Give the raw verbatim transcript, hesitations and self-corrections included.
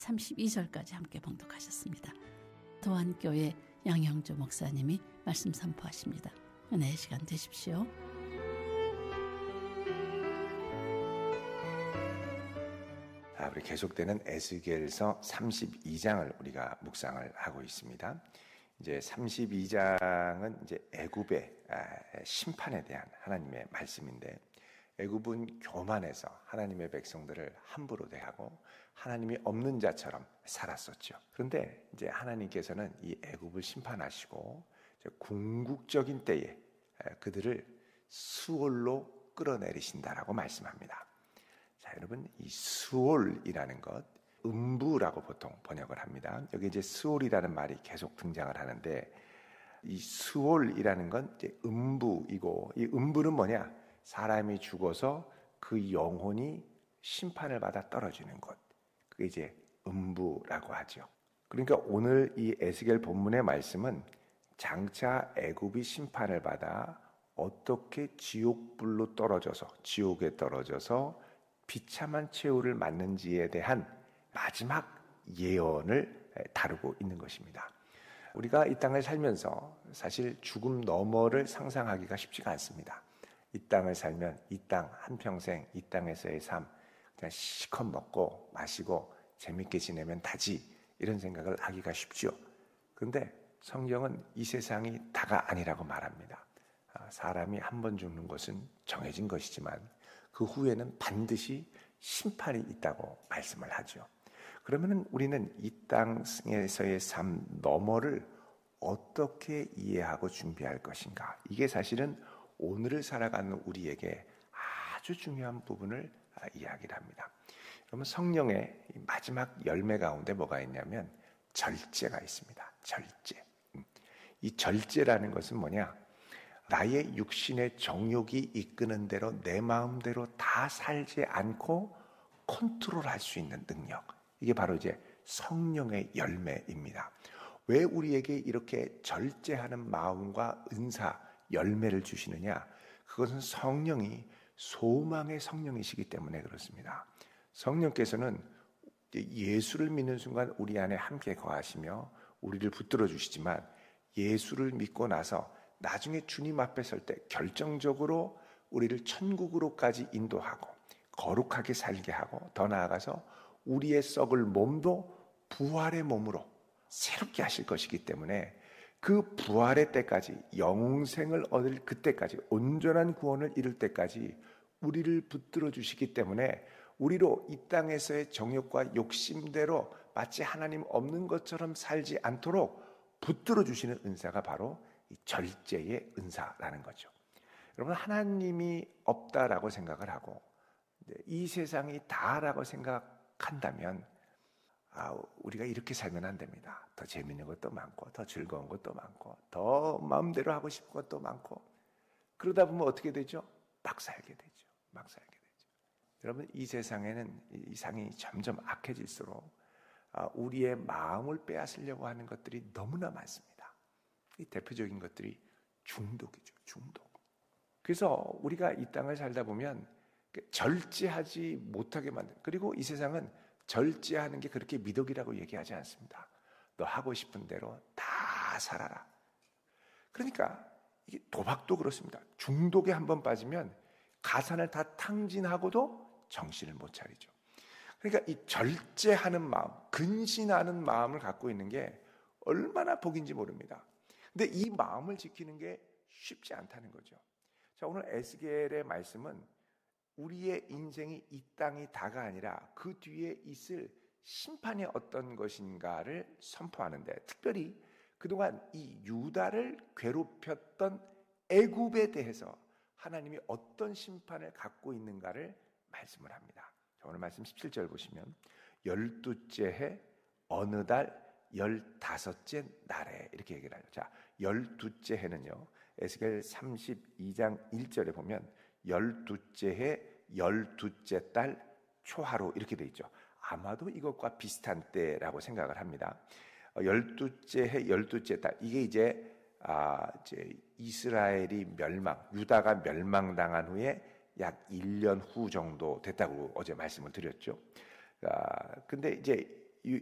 삼십이 절까지 함께 봉독하셨습니다. 도안교회 양형주 목사님이 말씀 선포하십니다. 은혜의 시간 되십시오. 자, 우리 계속되는 에스겔서 삼십이 장을 우리가 묵상을 하고 있습니다. 이제 삼십이 장은 이제 애굽의 심판에 대한 하나님의 말씀인데, 애굽은 교만해서 하나님의 백성들을 함부로 대하고 하나님이 없는 자처럼 살았었죠. 그런데 이제 하나님께서는 이 애굽을 심판하시고 이제 궁극적인 때에 그들을 수올로 끌어내리신다라고 말씀합니다. 자, 여러분, 이 수올이라는 것, 음부라고 보통 번역을 합니다. 여기 이제 수올이라는 말이 계속 등장을 하는데, 이 수올이라는 건 이제 음부이고, 이 음부는 뭐냐? 사람이 죽어서 그 영혼이 심판을 받아 떨어지는 곳. 그게 이제 음부라고 하죠. 그러니까 오늘 이 에스겔 본문의 말씀은 장차 애굽이 심판을 받아 어떻게 지옥불로 떨어져서, 지옥에 떨어져서 비참한 최후를 맞는지에 대한 마지막 예언을 다루고 있는 것입니다. 우리가 이 땅을 살면서 사실 죽음 너머를 상상하기가 쉽지가 않습니다. 이 땅을 살면 이 땅 한평생 이 땅에서의 삶 그냥 실컷 먹고 마시고 재밌게 지내면 다지, 이런 생각을 하기가 쉽죠. 그런데 성경은 이 세상이 다가 아니라고 말합니다. 사람이 한 번 죽는 것은 정해진 것이지만 그 후에는 반드시 심판이 있다고 말씀을 하죠. 그러면 우리는 이 땅에서의 삶 너머를 어떻게 이해하고 준비할 것인가? 이게 사실은 오늘을 살아가는 우리에게 아주 중요한 부분을 이야기를 합니다. 그러면 성령의 마지막 열매 가운데 뭐가 있냐면 절제가 있습니다. 절제. 이 절제라는 것은 뭐냐? 나의 육신의 정욕이 이끄는 대로 내 마음대로 다 살지 않고 컨트롤할 수 있는 능력. 이게 바로 이제 성령의 열매입니다. 왜 우리에게 이렇게 절제하는 마음과 은사, 열매를 주시느냐? 그것은 성령이 소망의 성령이시기 때문에 그렇습니다. 성령께서는 예수를 믿는 순간 우리 안에 함께 거하시며 우리를 붙들어 주시지만, 예수를 믿고 나서 나중에 주님 앞에 설 때 결정적으로 우리를 천국으로까지 인도하고 거룩하게 살게 하고, 더 나아가서 우리의 썩을 몸도 부활의 몸으로 새롭게 하실 것이기 때문에 그 부활의 때까지, 영생을 얻을 그때까지, 온전한 구원을 이룰 때까지 우리를 붙들어 주시기 때문에 우리로 이 땅에서의 정욕과 욕심대로 마치 하나님 없는 것처럼 살지 않도록 붙들어 주시는 은사가 바로 이 절제의 은사라는 거죠. 여러분, 하나님이 없다라고 생각을 하고 이 세상이 다라고 생각한다면 아, 우리가 이렇게 살면 안 됩니다. 더 재밌는 것도 많고, 더 즐거운 것도 많고, 더 마음대로 하고 싶은 것도 많고, 그러다 보면 어떻게 되죠? 막 살게 되죠. 막 살게 되죠. 여러분, 이 세상에는 이 상이 점점 악해질수록 우리의 마음을 빼앗으려고 하는 것들이 너무나 많습니다. 이 대표적인 것들이 중독이죠. 중독. 그래서 우리가 이 땅을 살다 보면 절제하지 못하게 만든, 그리고 이 세상은 절제하는 게 그렇게 미덕이라고 얘기하지 않습니다. 너 하고 싶은 대로 다 살아라. 그러니까 이게 도박도 그렇습니다. 중독에 한번 빠지면 가산을 다 탕진하고도 정신을 못 차리죠. 그러니까 이 절제하는 마음, 근신하는 마음을 갖고 있는 게 얼마나 복인지 모릅니다. 근데 이 마음을 지키는 게 쉽지 않다는 거죠. 자, 오늘 에스겔의 말씀은 우리의 인생이 이 땅이 다가 아니라 그 뒤에 있을 심판이 어떤 것인가를 선포하는데, 특별히 그동안 이 유다를 괴롭혔던 애굽에 대해서 하나님이 어떤 심판을 갖고 있는가를 말씀을 합니다. 자, 오늘 말씀 십칠 절 보시면 열두째 해 어느 달 열다섯째 날에 이렇게 얘기를 하죠. 자, 열두째 해는요, 에스겔 삼십이 장 일 절에 보면 열두째 해 열두째 달 초하루 이렇게 돼 있죠. 아마도 이것과 비슷한 때라고 생각을 합니다. 열두째 해 열두째 달, 이게 이제 아 이제 이스라엘이 멸망, 유다가 멸망당한 후에 약 일 년 후 정도 됐다고 어제 말씀을 드렸죠. 아 근데 이제